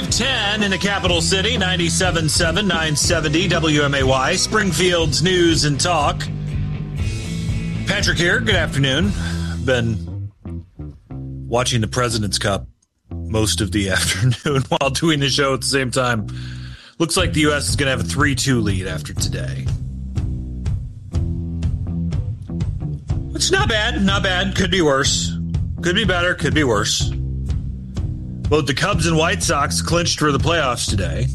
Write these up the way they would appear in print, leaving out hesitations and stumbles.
510 in the capital city, 97.7, 970 WMAY, Springfield's News and Talk. Patrick here. Good afternoon. Been watching the President's Cup most of the afternoon while doing the show at the same time. Looks like the U.S. is going to have a 3-2 lead after today. It's not bad. Not bad. Could be worse. Could be better. Could be worse. Both the Cubs and White Sox clinched for the playoffs today.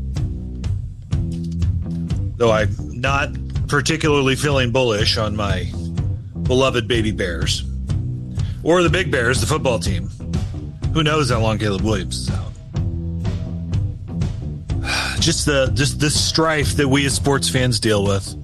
Though I'm not particularly feeling bullish on my beloved baby Bears. Or the Big Bears, the football team. Who knows how long Caleb Williams is out. Just the strife that we as sports fans deal with.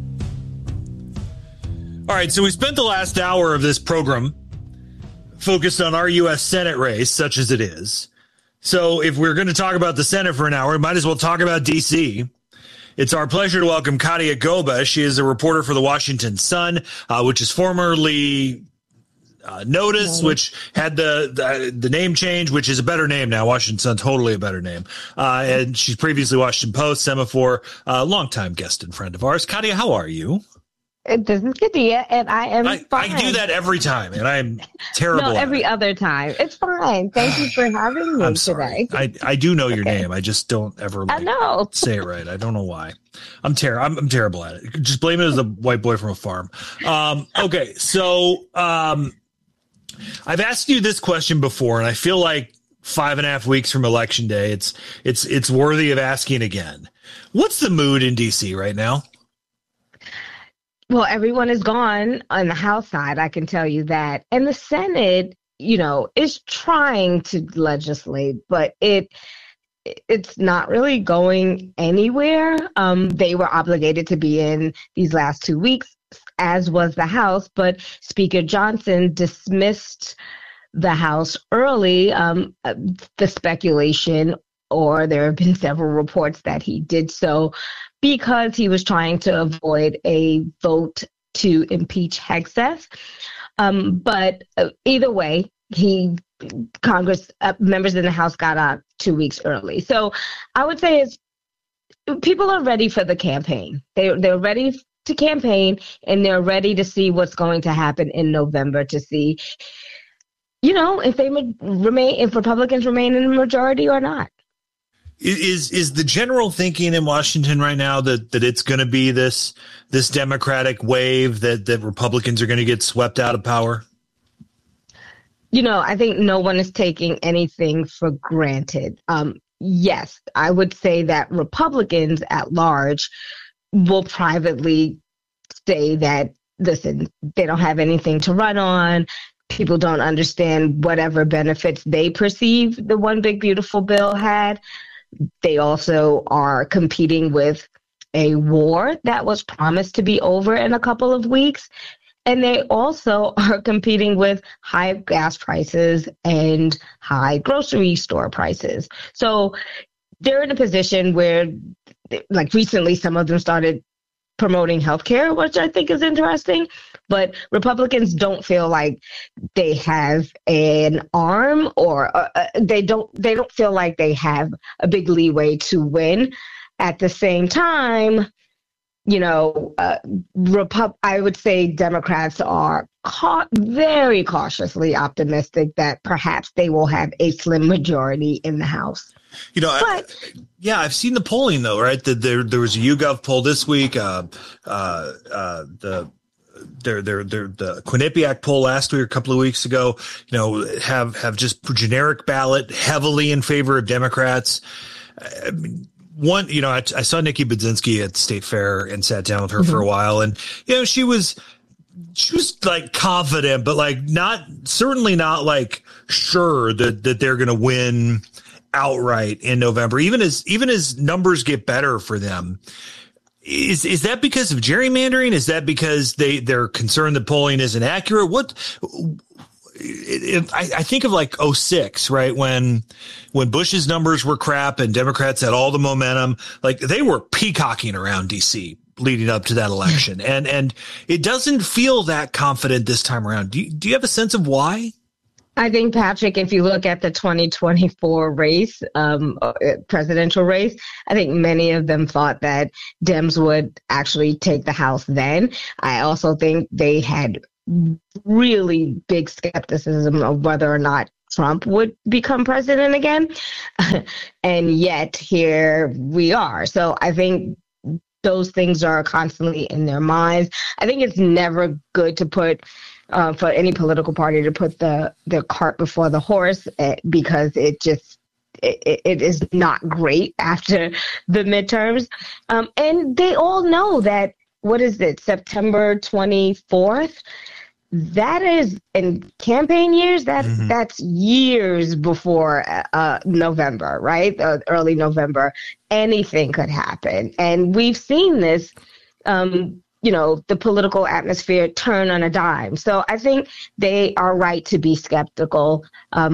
All right, so we spent the last hour of this program focused on our U.S. Senate race, such as it is. So if we're going to talk about the Senate for an hour, we might as well talk about D.C. It's our pleasure to welcome Katia Goba. She is a reporter for the Washington Sun, which is formerly Notice, which had the name change, which is a better name now. Washington Sun, totally a better name. And she's previously Washington Post, Semaphore, longtime guest and friend of ours. Katia, how are you? This is Katia, and I am fine. I do that every time, and I'm terrible. No, every other time. It's fine. Thank you for having me today. I do know your name. I just don't ever say it right. I don't know why. I'm terrible at it. Just blame it as a white boy from a farm. Okay, so I've asked you this question before, and I feel like 5.5 weeks from Election Day, it's worthy of asking again. What's the mood in D.C. right now? Well, everyone is gone on the House side, I can tell you that. And the Senate, is trying to legislate, but it's not really going anywhere. They were obligated to be in these last 2 weeks, as was the House, but Speaker Johnson dismissed the House early. The speculation, or there have been several reports that he did so because he was trying to avoid a vote to impeach Hegseth. But either way, Congress members in the House got out 2 weeks early. So I would say people are ready for the campaign. They're ready to campaign, and they're ready to see what's going to happen in November, to see, if Republicans remain in the majority or not. Is the general thinking in Washington right now that it's going to be this Democratic wave that Republicans are going to get swept out of power? I think no one is taking anything for granted. Yes, I would say that Republicans at large will privately say that, listen, they don't have anything to run on. People don't understand whatever benefits they perceive the One Big Beautiful Bill had. They also are competing with a war that was promised to be over in a couple of weeks. And they also are competing with high gas prices and high grocery store prices. So they're in a position where, like recently, some of them started promoting healthcare, which I think is interesting. But Republicans don't feel like they have an arm, or they don't feel like they have a big leeway to win. At the same time, I would say Democrats are very cautiously optimistic that perhaps they will have a slim majority in the House. I've seen the polling though, right? That there was a YouGov poll this week. The Quinnipiac poll last week, or a couple of weeks ago, have just generic ballot heavily in favor of Democrats. I saw Nikki Budzinski at State Fair and sat down with her for a while, and she was like confident, but like certainly not like sure that they're going to win outright in November, even as numbers get better for them. Is that because of gerrymandering? Is that because they're concerned that polling isn't accurate? I think of like 2006, right? When Bush's numbers were crap and Democrats had all the momentum, like they were peacocking around DC leading up to that election. And it doesn't feel that confident this time around. Do you have a sense of why? I think, Patrick, if you look at the 2024 race, presidential race, I think many of them thought that Dems would actually take the House then. I also think they had really big skepticism of whether or not Trump would become president again. And yet here we are. So I think those things are constantly in their minds. I think it's never good to put for any political party to put the cart before the horse, because it is not great after the midterms. And they all know that, what is it, September 24th? That is, in campaign years, that's years before November, right? Early November. Anything could happen. And we've seen this, the political atmosphere turn on a dime. So I think they are right to be skeptical.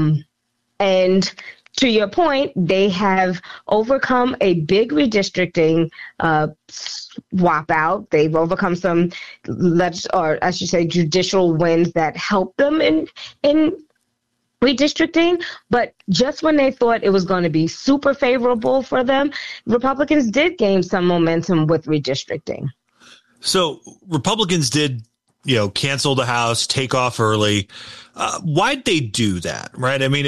And to your point, they have overcome a big redistricting swap out. They've overcome some, judicial wins that help them in redistricting. But just when they thought it was going to be super favorable for them, Republicans did gain some momentum with redistricting. So Republicans did, cancel the House, take off early. Why'd they do that? Right. I mean,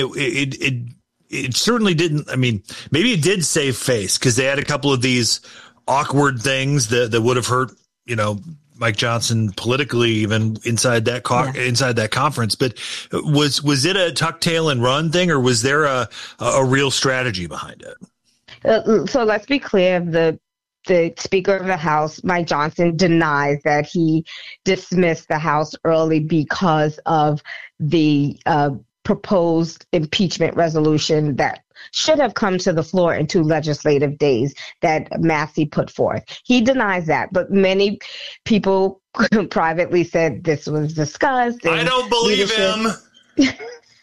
it certainly didn't. I mean, maybe it did save face because they had a couple of these awkward things that would have hurt, Mike Johnson politically, even inside that conference. But was it a tuck tail and run thing, or was there a real strategy behind it? So let's be clear. The Speaker of the House, Mike Johnson, denies that he dismissed the House early because of the proposed impeachment resolution that should have come to the floor in 2 legislative days that Massey put forth. He denies that, but many people privately said this was discussed. I don't believe him.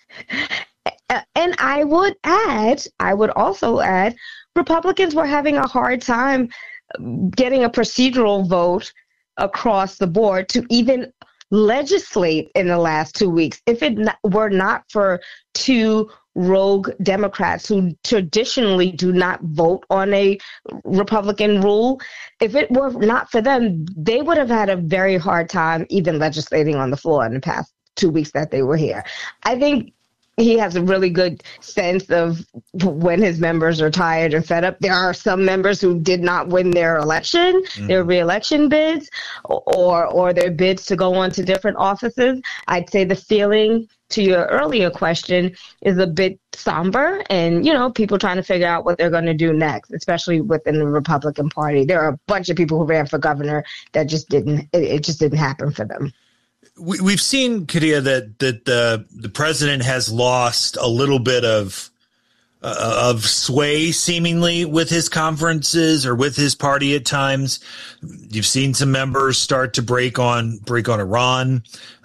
And I would also add, Republicans were having a hard time getting a procedural vote across the board to even legislate in the last 2 weeks. If it were not for 2 rogue Democrats who traditionally do not vote on a Republican rule, if it were not for them, they would have had a very hard time even legislating on the floor in the past 2 weeks that they were here. I think he has a really good sense of when his members are tired and fed up. There are some members who did not win their election, their reelection bids, or their bids to go on to different offices. I'd say the feeling, to your earlier question, is a bit somber, and, people trying to figure out what they're going to do next, especially within the Republican Party. There are a bunch of people who ran for governor that just didn't happen for them. We've seen, Kadia, that the president has lost a little bit of sway, seemingly, with his conferences or with his party at times. You've seen some members start to break on Iran.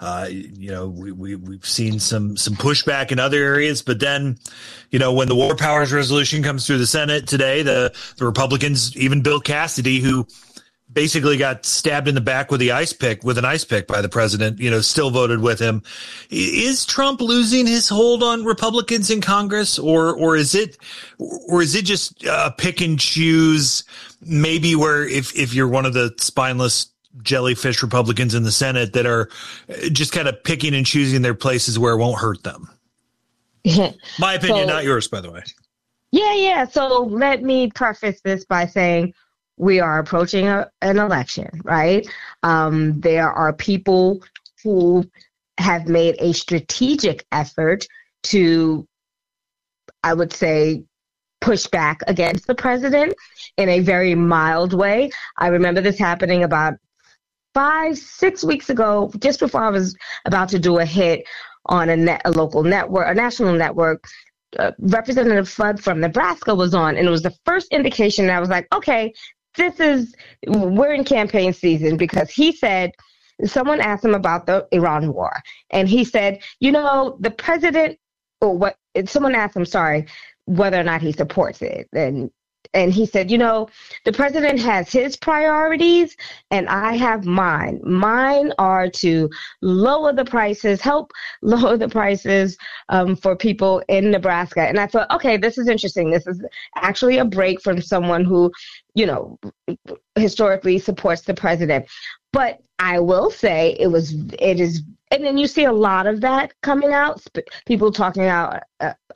We've seen some pushback in other areas, but then, when the War Powers Resolution comes through the Senate today, the Republicans, even Bill Cassidy, who basically got stabbed in the back with an ice pick by the president, still voted with him. Is Trump losing his hold on Republicans in Congress, or is it just pick and choose, maybe, where if you're one of the spineless jellyfish Republicans in the Senate that are just kind of picking and choosing their places where it won't hurt them? My opinion, not yours, by the way. Yeah. So let me preface this by saying, we are approaching an election, right? There are people who have made a strategic effort to, I would say, push back against the president in a very mild way. I remember this happening about 5-6 weeks ago, just before I was about to do a hit on a local network, a national network. Representative Flood from Nebraska was on, and it was the first indication that I was like, okay, we're in campaign season, because he said, someone asked him about the Iran war, and he said, the president, someone asked him, whether or not he supports it. And and he said, you know, the president has his priorities and I have mine. Mine are to lower the prices, help lower the prices for people in Nebraska. And I thought, okay, this is interesting. This is actually a break from someone who, you know, historically supports the president. But I will say it is, and then you see a lot of that coming out, people talking out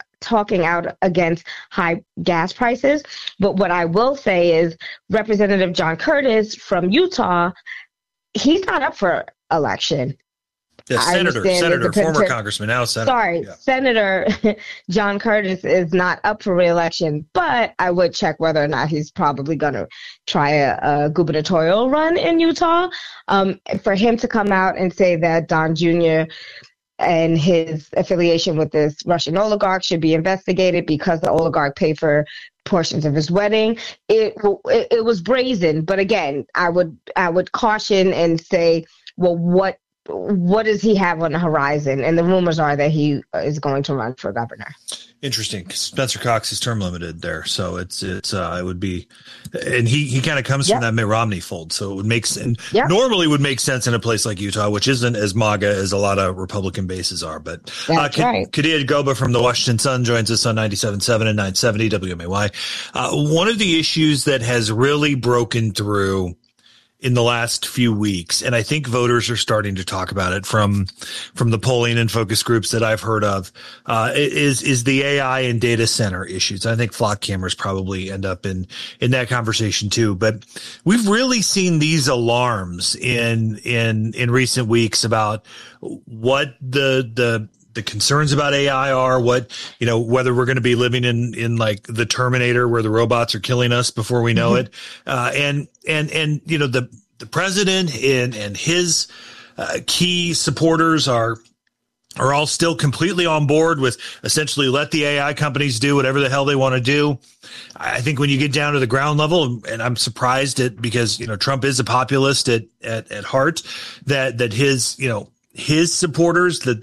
against high gas prices. But what I will say is Representative John Curtis from Utah, he's not up for election. Yeah, Senator, former congressman, now senator. Sorry, yeah. Senator John Curtis is not up for re-election, but I would check whether or not he's probably going to try a gubernatorial run in Utah. For him to come out and say that Don Jr. and his affiliation with this Russian oligarch should be investigated because the oligarch paid for portions of his wedding, it was brazen. But again, I would caution and say, well, what does he have on the horizon? And the rumors are that he is going to run for governor. Interesting. Spencer Cox is term limited there. So it would be, and he kind of comes from that Mitt Romney fold. So it would make sense. Normally would make sense in a place like Utah, which isn't as MAGA as a lot of Republican bases are. But Kadia Goba from the Washington Sun joins us on 97.7 and 970 WMAY. One of the issues that has really broken through in the last few weeks, and I think voters are starting to talk about it from the polling and focus groups that I've heard of, is the AI and data center issues. I think flock cameras probably end up in that conversation too. But we've really seen these alarms in recent weeks about what the concerns about AI are, what, you know, whether we're going to be living in like the Terminator where the robots are killing us before we know it. And, you know, the president and his key supporters are all still completely on board with essentially let the AI companies do whatever the hell they want to do. I think when you get down to the ground level, and I'm surprised because, you know, Trump is a populist at heart, that his, you know, his supporters, the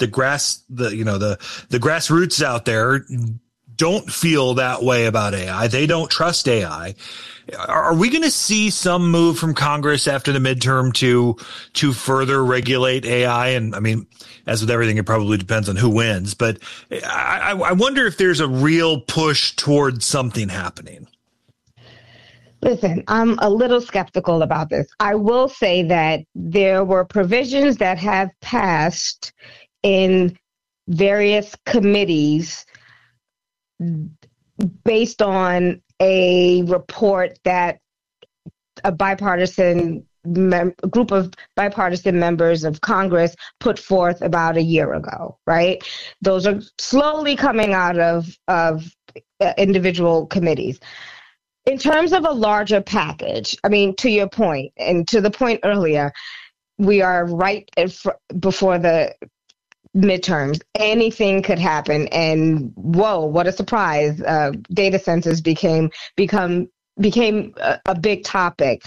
grassroots out there don't feel that way about AI. They don't trust AI. Are we going to see some move from Congress after the midterm to further regulate AI? And I mean, as with everything, it probably depends on who wins, but I wonder if there's a real push towards something happening. Listen, I'm a little skeptical about this. I will say that there were provisions that have passed in various committees based on a report that a group of bipartisan members of Congress put forth about a year ago, right? Those are slowly coming out of individual committees. In terms of a larger package, I mean, to your point, and to the point earlier, we are right before the midterms. Anything could happen, and whoa, what a surprise! Data centers became a big topic.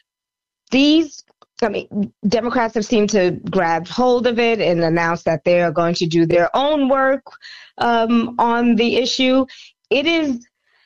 Democrats have seemed to grab hold of it and announce that they are going to do their own work on the issue. It is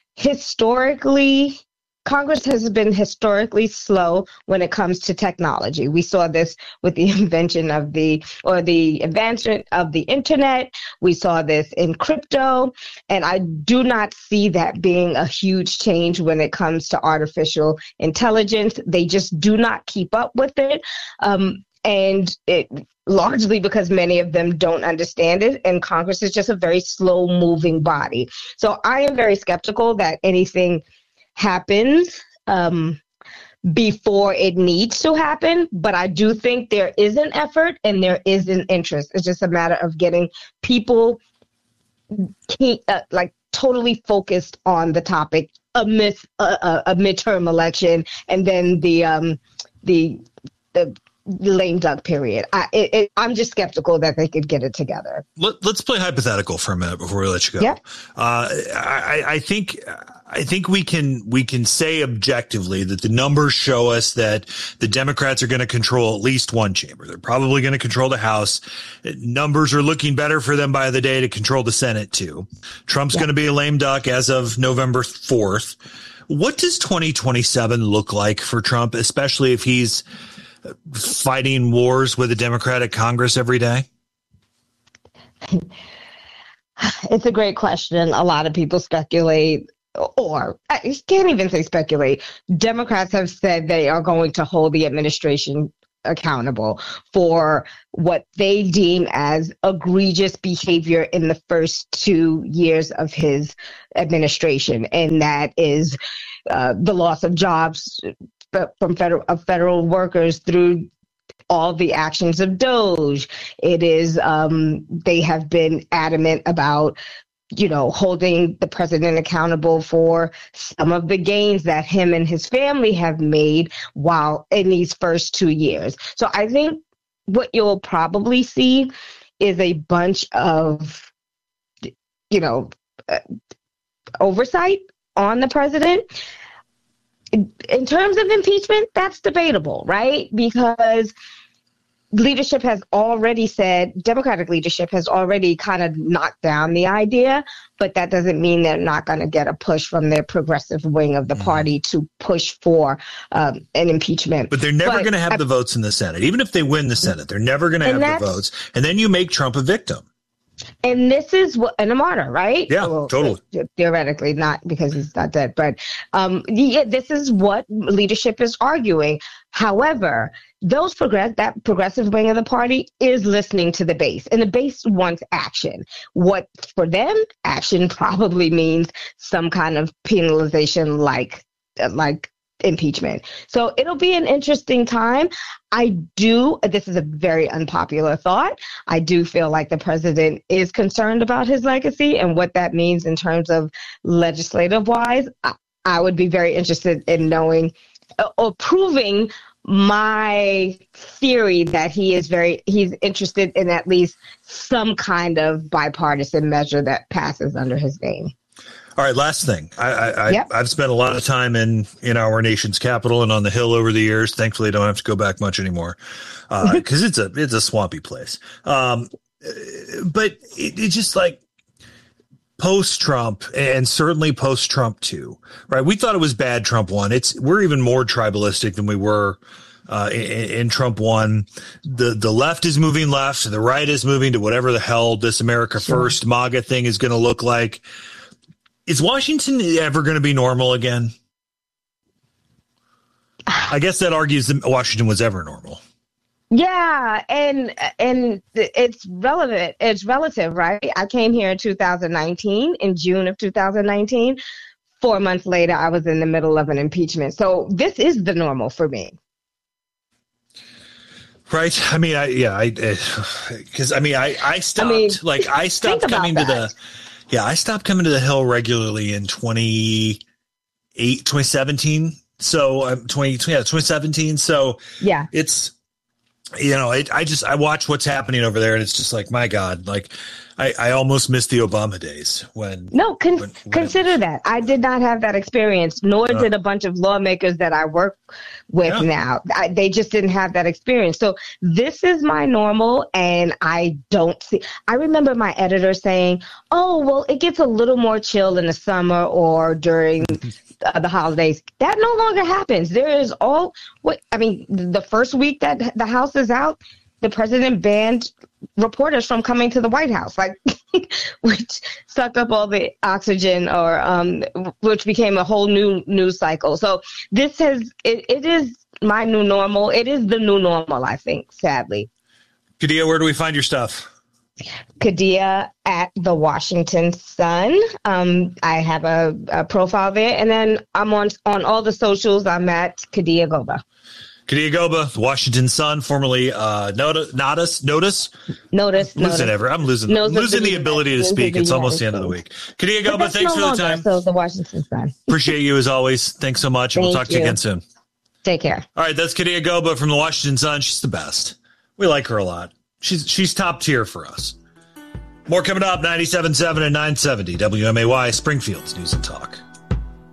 Congress has been historically slow when it comes to technology. We saw this with the advancement of the internet. We saw this in crypto, and I do not see that being a huge change when it comes to artificial intelligence. They just do not keep up with it. And it largely because many of them don't understand it, and Congress is just a very slow-moving body. So I am very skeptical that anything happens before it needs to happen, but I do think there is an effort and there is an interest. It's just a matter of getting people totally focused on the topic amidst a midterm election, and then the lame duck period. I'm just skeptical that they could get it together. Let's play hypothetical for a minute before we let you go. Yeah. I I think we can say objectively that the numbers show us that the Democrats are going to control at least one chamber. They're probably going to control the House. Numbers are looking better for them by the day to control the Senate too. Trump's going to be a lame duck as of November 4th. What does 2027 look like for Trump, especially if he's fighting wars with the Democratic Congress every day? It's a great question. A lot of people speculate, or I can't even say speculate. Democrats have said they are going to hold the administration accountable for what they deem as egregious behavior in the first 2 years of his administration. And that is the loss of jobs from federal workers through all the actions of DOJ. It is, they have been adamant about, holding the president accountable for some of the gains that him and his family have made while in these first 2 years. So I think what you'll probably see is a bunch of, oversight on the president. In terms of impeachment, that's debatable, right? Because leadership has already said, Democratic leadership has already kind of knocked down the idea, but that doesn't mean they're not going to get a push from their progressive wing of the party to push for an impeachment. But they're never going to have the votes in the Senate. Even if they win the Senate, they're never going to have the votes. And then you make Trump a victim. And this is what, and a martyr, right? Yeah, totally. Theoretically, not because he's not dead, but this is what leadership is arguing. However, that progressive wing of the party is listening to the base, and the base wants action. What for them, action probably means some kind of penalization like impeachment. So it'll be an interesting time. This is a very unpopular thought. I do feel like the president is concerned about his legacy and what that means in terms of legislative wise. I would be very interested in knowing or proving my theory that he's interested in at least some kind of bipartisan measure that passes under his name. All right, last thing. I've spent a lot of time in our nation's capital and on the Hill over the years. Thankfully, I don't have to go back much anymore because it's a swampy place. But it's just like post-Trump and certainly post-Trump too, right? We thought it was bad Trump won. We're even more tribalistic than we were in Trump won. The left is moving left, the right is moving to whatever the hell this America First MAGA thing is going to look like. Is Washington ever going to be normal again? I guess that argues that Washington was ever normal. Yeah, and it's relevant. It's relative, right? I came here in 2019, in June of 2019. 4 months later, I was in the middle of an impeachment. So this is the normal for me. Right. I mean, I stopped coming to the. Yeah, I stopped coming to the Hill regularly in 2017. So 2017. So yeah, it's, I watch what's happening over there and it's just like, my God, like I almost miss the Obama days consider that. I did not have that experience, nor did a bunch of lawmakers that I work with now. They just didn't have that experience. So this is my normal, and I remember my editor saying, oh, well, it gets a little more chill in the summer or during the holidays. That no longer happens. There is the first week that the House is out, the president banned reporters from coming to the White House, which sucked up all the oxygen, which became a whole new news cycle. So it is my new normal. It is the new normal, I think, sadly. Kadia, where do we find your stuff? Kadia at the Washington Sun. I have a profile there, and then I'm on all the socials. I'm at Kadia Goba. Kadia Goba, the Washington Sun, formerly Notice. I'm losing the ability to speak. It's almost the end of the week. Kadia Goba, thanks for the time. So the Washington Sun. Appreciate you as always. Thanks so much. And we'll talk to you again soon. Take care. All right, that's Kadia Goba from the Washington Sun. She's the best. We like her a lot. She's top tier for us. More coming up, 97.7 and 970 WMAY, Springfield's News and Talk.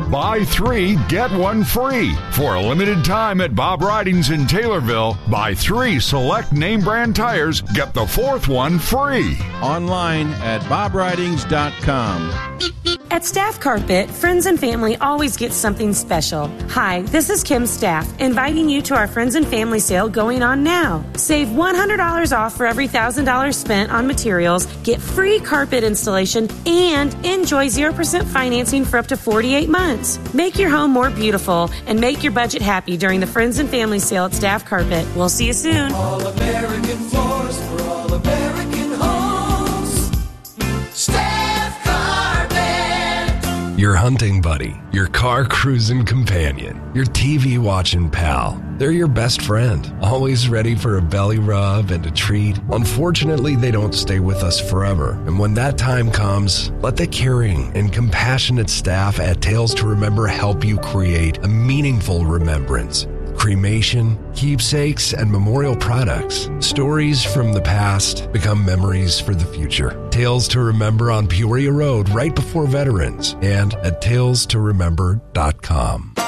buy 3, get 1 free. For a limited time at Bob Ridings in Taylorville, buy 3 select name brand tires, get the 4th one free. Online at bobridings.com. At Staff Carpet, friends and family always get something special. Hi, this is Kim Staff, inviting you to our Friends and Family sale going on now. Save $100 off for every $1,000 spent on materials, get free carpet installation, and enjoy 0% financing for up to 48 months. Make your home more beautiful and make your budget happy during the Friends and Family sale at Staff Carpet. We'll see you soon. All American floors for all American homes. Staff Carpet. Your hunting buddy, your car cruising companion, your TV watching pal. They're your best friend, always ready for a belly rub and a treat. Unfortunately, they don't stay with us forever. And when that time comes, let the caring and compassionate staff at Tales to Remember help you create a meaningful remembrance. Cremation, keepsakes, and memorial products. Stories from the past become memories for the future. Tales to Remember on Peoria Road, right before Veterans, and at talestoremember.com.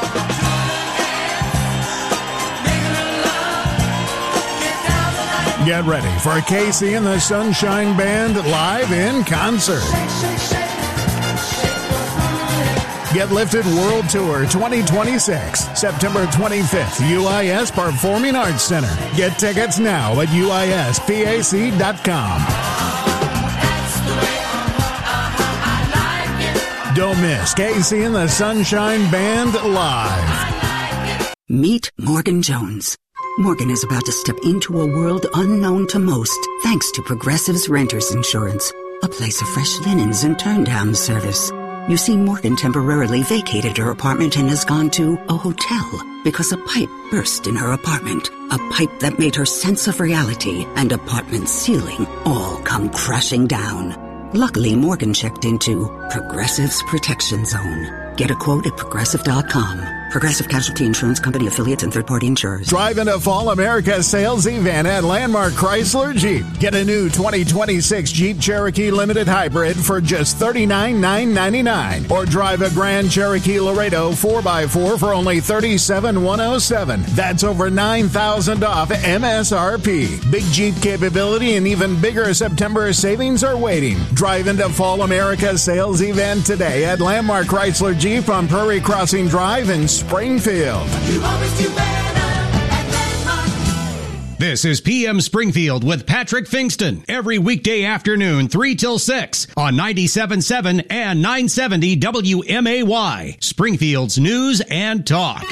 Get ready for KC and the Sunshine Band live in concert. Get Lifted World Tour 2026, September 25th, UIS Performing Arts Center. Get tickets now at uispac.com. Don't miss KC and the Sunshine Band live. Meet Morgan Jones. Morgan is about to step into a world unknown to most, thanks to Progressive's Renters Insurance, a place of fresh linens and turn-down service. You see, Morgan temporarily vacated her apartment and has gone to a hotel because a pipe burst in her apartment. A pipe that made her sense of reality and apartment ceiling all come crashing down. Luckily, Morgan checked into Progressive's Protection Zone. Get a quote at Progressive.com. Progressive Casualty Insurance Company affiliates and third-party insurers. Drive into Fall America sales event at Landmark Chrysler Jeep. Get a new 2026 Jeep Cherokee Limited Hybrid for just $39,999. Or drive a Grand Cherokee Laredo 4x4 for only $37,107. That's over $9,000 off MSRP. Big Jeep capability and even bigger September savings are waiting. Drive into Fall America sales event today at Landmark Chrysler Jeep on Prairie Crossing Drive in Springfield. You always do better at Landmark. This is PM Springfield with Patrick Fingston every weekday afternoon 3 till 6 on 97.7 and 970 WMAY, Springfield's news and talk.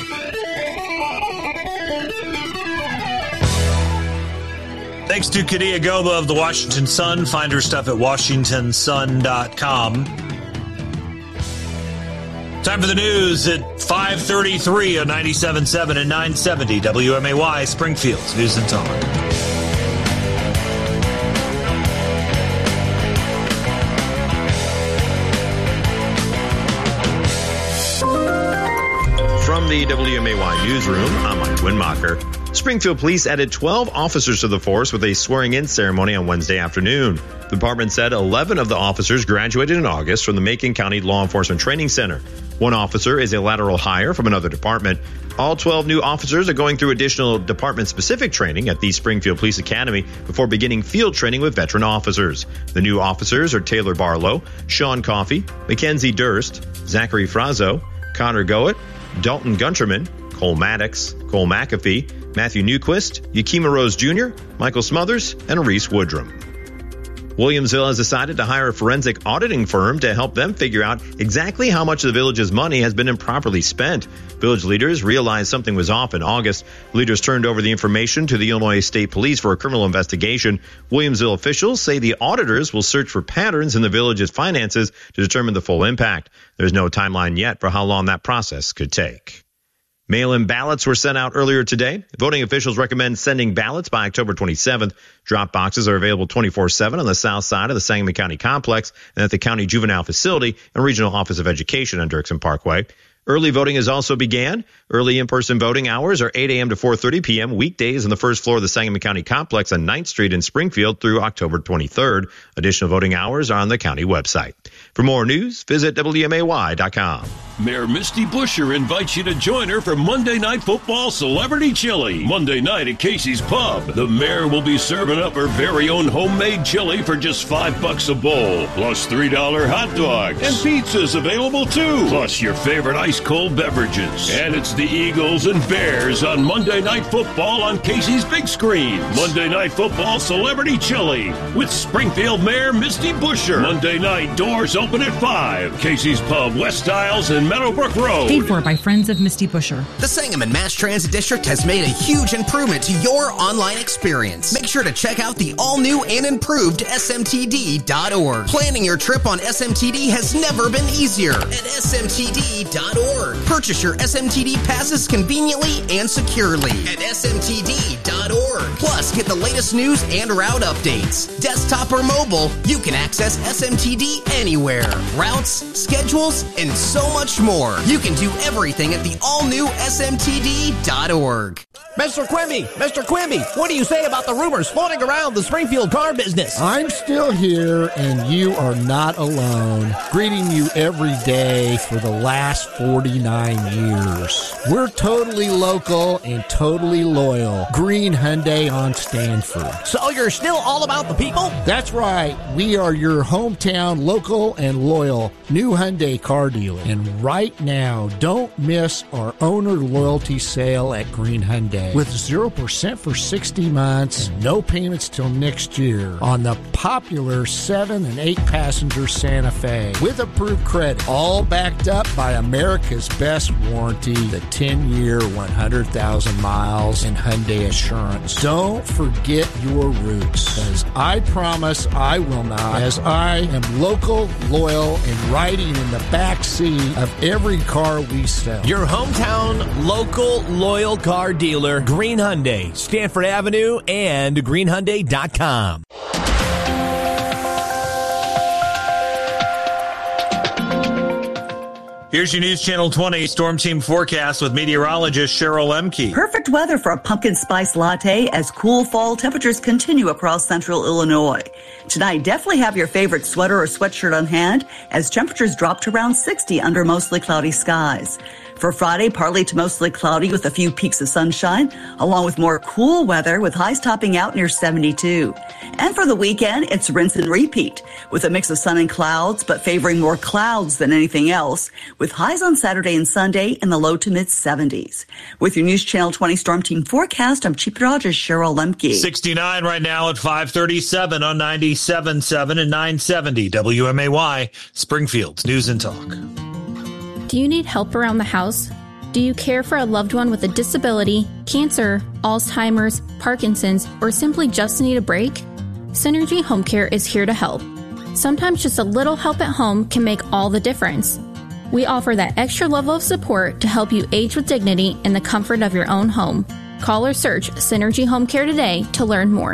Thanks to Kadia Goba of the Washington Sun. Find her stuff at washingtonsun.com. Time for the news at 5:33 on 97.7 and 970 WMAY, Springfield's News and Talk. From the WMAY newsroom, I'm Mike Winmacher. Springfield Police added 12 officers to the force with a swearing-in ceremony on Wednesday afternoon. The department said 11 of the officers graduated in August from the Macon County Law Enforcement Training Center. One officer is a lateral hire from another department. All 12 new officers are going through additional department-specific training at the Springfield Police Academy before beginning field training with veteran officers. The new officers are Taylor Barlow, Sean Coffey, Mackenzie Durst, Zachary Frazzo, Connor Goet, Dalton Gunterman, Cole Maddox, Cole McAfee, Matthew Newquist, Yakima Rose Jr., Michael Smothers, and Reese Woodrum. Williamsville has decided to hire a forensic auditing firm to help them figure out exactly how much of the village's money has been improperly spent. Village leaders realized something was off in August. Leaders turned over the information to the Illinois State Police for a criminal investigation. Williamsville officials say the auditors will search for patterns in the village's finances to determine the full impact. There's no timeline yet for how long that process could take. Mail-in ballots were sent out earlier today. Voting officials recommend sending ballots by October 27th. Drop boxes are available 24/7 on the south side of the Sangamon County Complex and at the County Juvenile Facility and Regional Office of Education on Dirksen Parkway. Early voting has also began. Early in-person voting hours are 8 a.m. to 4:30 p.m. weekdays on the first floor of the Sangamon County Complex on 9th Street in Springfield through October 23rd. Additional voting hours are on the county website. For more news, visit WMAY.com. Mayor Misty Buscher invites you to join her for Monday Night Football Celebrity Chili. Monday night at Casey's Pub. The mayor will be serving up her very own homemade chili for just $5 a bowl. Plus $3 hot dogs. And pizza's available too. Plus your favorite ice-cold beverages. And it's the Eagles and Bears on Monday Night Football on Casey's big screen. Monday Night Football Celebrity Chili with Springfield Mayor Misty Buscher. Monday night, doors open at 5. Casey's Pub, West Isles and Meadowbrook Road. Paid for by Friends of Misty Buscher. The Sangamon Mass Transit District has made a huge improvement to your online experience. Make sure to check out the all-new and improved SMTD.org. Planning your trip on SMTD has never been easier at SMTD.org. Purchase your SMTD passes conveniently and securely at SMTD.org. Plus, get the latest news and route updates. Desktop or mobile, you can access SMTD anywhere. Routes, schedules, and so much more. You can do everything at the all-new SMTD.org. Mr. Quimby, what do you say about the rumors floating around the Springfield car business? I'm still here, and you are not alone. Greeting you every day for the last 49 years. We're totally local and totally loyal. Green Hyundai on Stanford. So you're still all about the people? That's right. We are your hometown local and loyal new Hyundai car dealer. And right now, don't miss our owner loyalty sale at Green Hyundai. With 0% for 60 months and no payments till next year on the popular 7 and 8 passenger Santa Fe with approved credit, all backed up by America's best warranty, the 10-year, 100,000 miles and Hyundai Assurance. Don't forget your roots, because I promise I will not, as I am local, loyal, and riding in the back seat of every car we sell. Your hometown local loyal car dealer, Green Hyundai, Stanford Avenue, and greenhyundai.com. Here's your News Channel 20 Storm Team forecast with meteorologist Cheryl Lemke. Perfect weather for a pumpkin spice latte as cool fall temperatures continue across central Illinois. Tonight, definitely have your favorite sweater or sweatshirt on hand as temperatures drop to around 60 under mostly cloudy skies. For Friday, partly to mostly cloudy with a few peaks of sunshine, along with more cool weather with highs topping out near 72. And for the weekend, it's rinse and repeat with a mix of sun and clouds, but favoring more clouds than anything else, with highs on Saturday and Sunday in the low to mid 70s. With your News Channel 20 Storm Team forecast, I'm Chief Meteorologist Cheryl Lemke. 69 right now at 537 on 97.7 and 970 WMAY, Springfield's News and Talk. Do you need help around the house? Do you care for a loved one with a disability, cancer, Alzheimer's, Parkinson's, or simply just need a break? Synergy Home Care is here to help. Sometimes just a little help at home can make all the difference. We offer that extra level of support to help you age with dignity in the comfort of your own home. Call or search Synergy Home Care today to learn more.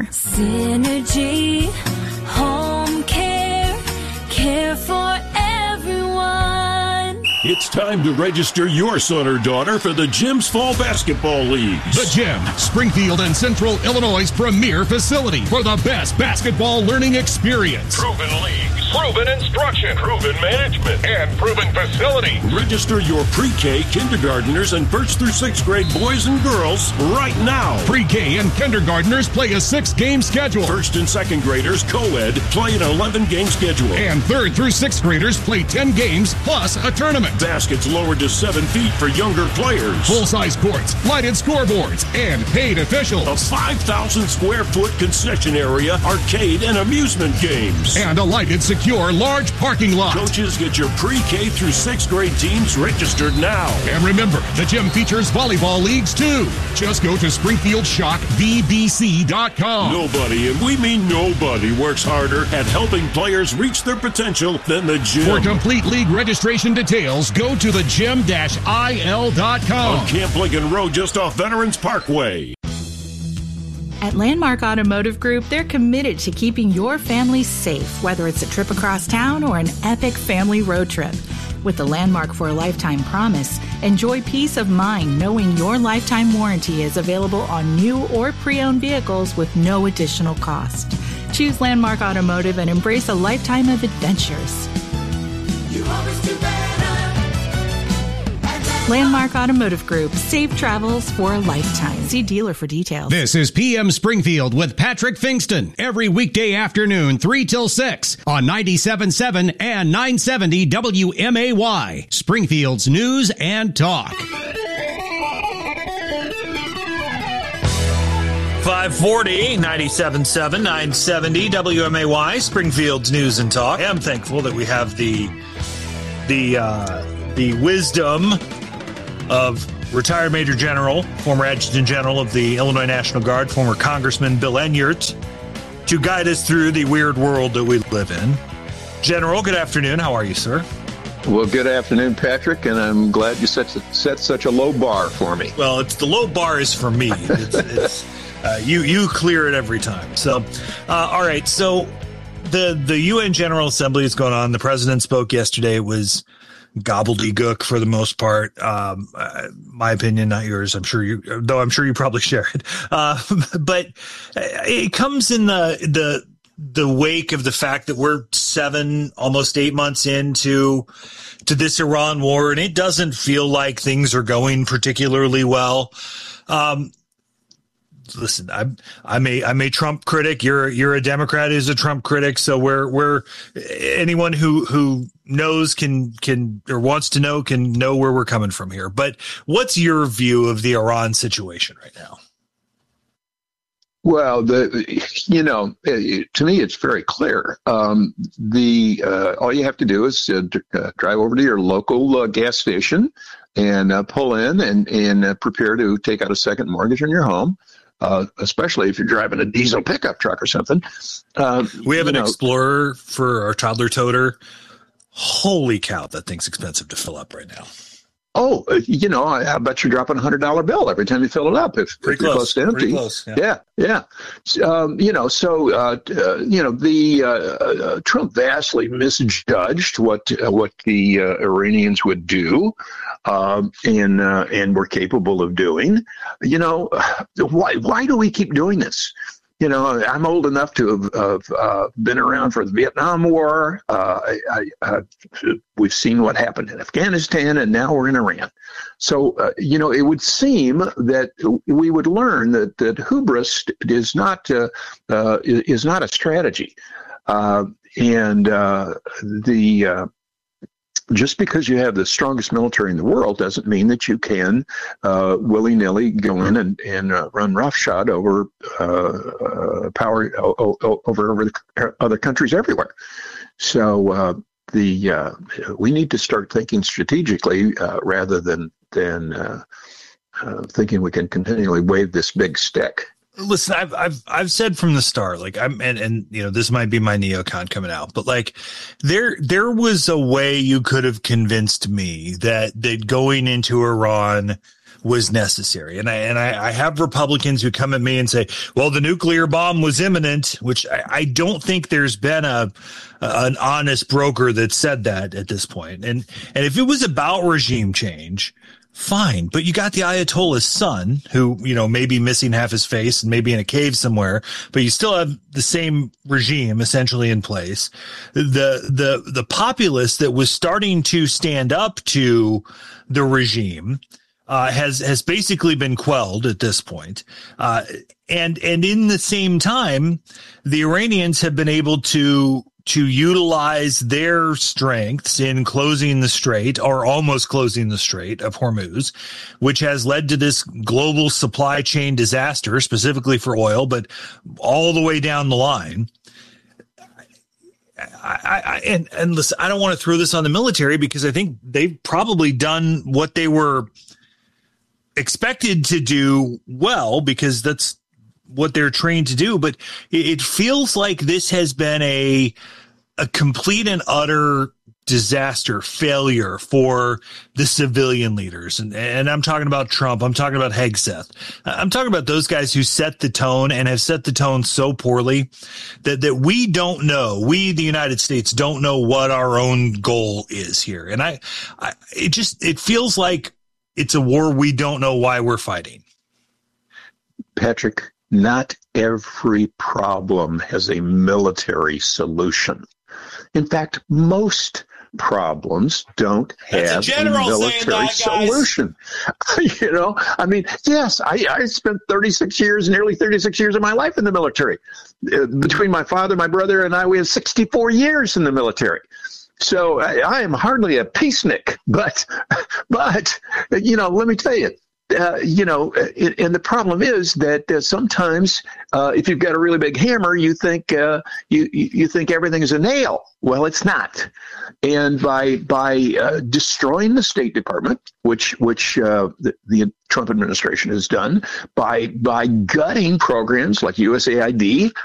Synergy Home Care, care for everyone. It's time to register your son or daughter for the Gym's Fall Basketball Leagues. The Gym, Springfield and Central Illinois' premier facility for the best basketball learning experience. Proven leagues, proven instruction, proven management, and proven facility. Register your pre-K, kindergartners, and 1st through 6th grade boys and girls right now. Pre-K and kindergartners play a 6-game schedule. 1st and 2nd graders, co-ed, play an 11-game schedule. And 3rd through 6th graders play 10 games plus a tournament. Baskets lowered to 7 feet for younger players. Full-size courts, lighted scoreboards, and paid officials. A 5,000 square foot concession area, arcade, and amusement games. And a lighted, secure, large parking lot. Coaches, get your pre-K through 6th grade teams registered now. And remember, the gym features volleyball leagues too. Just go to SpringfieldShockVBC.com. Nobody, and we mean nobody, works harder at helping players reach their potential than the gym. For complete league registration details, go to thegym-il.com. On Camp Lincoln Road, just off Veterans Parkway. At Landmark Automotive Group, they're committed to keeping your family safe, whether it's a trip across town or an epic family road trip. With the Landmark for a Lifetime promise, enjoy peace of mind knowing your lifetime warranty is available on new or pre-owned vehicles with no additional cost. Choose Landmark Automotive and embrace a lifetime of adventures. You always do better. Landmark Automotive Group. Safe travels for a lifetime. See dealer for details. This is PM Springfield with Patrick Fingston. Every weekday afternoon, 3 till 6 on 97.7 and 970 WMAY. Springfield's News and Talk. 540, 97.7, 970 WMAY. Springfield's News and Talk. I'm thankful that we have the wisdom of retired Major General, former Adjutant General of the Illinois National Guard, former Congressman Bill Enyart, to guide us through the weird world that we live in. General, good afternoon. How are you, sir? Well, good afternoon, Patrick, and I'm glad you set such a low bar for me. Well, the low bar is for me. You clear it every time. So, all right. So the UN General Assembly is going on. The president spoke yesterday. It was gobbledygook for the most part. My opinion, not yours. I'm sure you probably share it. But it comes in the wake of the fact that we're 7, almost 8 months into this Iran war, and it doesn't feel like things are going particularly well. Listen, I'm a Trump critic. You're a Democrat who's a Trump critic. So we're anyone who knows can or wants to know can know where we're coming from here. But what's your view of the Iran situation right now? Well, to me, it's very clear. All you have to do is drive over to your local gas station and pull in and prepare to take out a second mortgage on your home. Especially if you're driving a diesel pickup truck or something. We have an Explorer for our toddler toter. Holy cow, that thing's expensive to fill up right now. Oh, I bet you're dropping $100 bill every time you fill it up. If you're close to empty. Pretty close, yeah. Trump vastly misjudged what the Iranians would do, and were capable of doing. Why do we keep doing this? I'm old enough to have been around for the Vietnam War. We've seen what happened in Afghanistan, and now we're in Iran. So, it would seem that we would learn that hubris is not a strategy, just because you have the strongest military in the world doesn't mean that you can willy-nilly go in and run roughshod over power over the other countries everywhere. So we need to start thinking strategically rather than thinking we can continually wave this big stick. Listen, I've said from the start, like this might be my neocon coming out, but like there was a way you could have convinced me that going into Iran was necessary. And I have Republicans who come at me and say, well, the nuclear bomb was imminent, which I don't think there's been an honest broker that said that at this point. And if it was about regime change, fine, but you got the Ayatollah's son who, may be missing half his face and maybe in a cave somewhere, but you still have the same regime essentially in place. The populace that was starting to stand up to the regime has basically been quelled at this point. And in the same time, the Iranians have been able to utilize their strengths in closing the strait or almost closing the Strait of Hormuz, which has led to this global supply chain disaster, specifically for oil, but all the way down the line. And listen, I don't want to throw this on the military because I think they've probably done what they were expected to do well, because that's what they're trained to do. But it feels like this has been a complete and utter disaster, failure for the civilian leaders. And I'm talking about Trump. I'm talking about Hegseth. I'm talking about those guys who set the tone and have set the tone so poorly that we don't know. We, the United States, don't know what our own goal is here. And it feels like it's a war we don't know why we're fighting. Patrick, not every problem has a military solution. In fact, most problems don't have a military solution. You know, I mean, yes, I spent nearly 36 years of my life in the military. Between my father, my brother, and I, we had 64 years in the military. So I am hardly a peacenik, but you know, let me tell you, and the problem is that sometimes if you've got a really big hammer, you think you think everything is a nail. Well, it's not. And by destroying the State Department, which the Trump administration has done, by gutting programs like USAID,